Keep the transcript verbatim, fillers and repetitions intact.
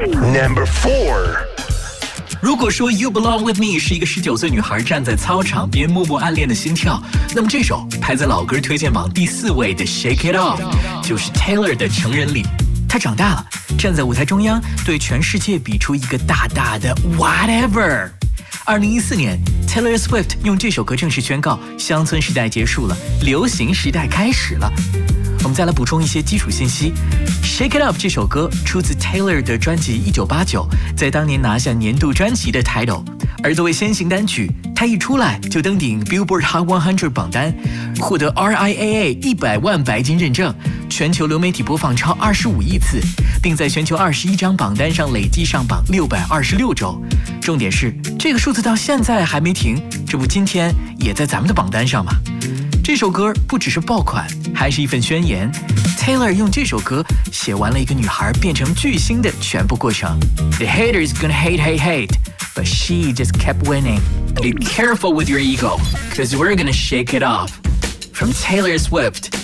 Number four。 如果说 You Belong With Me 是一个十九岁女孩站在操场边默默暗恋的心跳，那么这首排在老歌推荐榜第四位的 Shake It Off 就是 Taylor 的成人礼。她长大了，站在舞台中央，对全世界比出一个大大的 Whatever。二零一四年 Taylor Swift 用这首歌正式宣告乡村时代结束了，流行时代开始了。我们再来补充一些基础信息。 Shake It Off 这首歌出自 Taylor 的专辑一九八九，在当年拿下年度专辑的 title。 而作为先行单曲，它一出来就登顶 Billboard Hot 百榜单，获得 R I A A 一百万白金认证，全球流媒体播放超二十五亿次，并在全球二十一张榜单上累计上榜六百二十六周。重点是这个数字到现在还没停，这不今天也在咱们的榜单上吗？这首歌不只是爆款，还是一份宣言。 Taylor 用这首歌写完了一个女孩变成巨星的全部过程。 The haters gonna hate hate hate But she just kept winning. Be careful with your ego, cause we're gonna shake it off. From Taylor Swift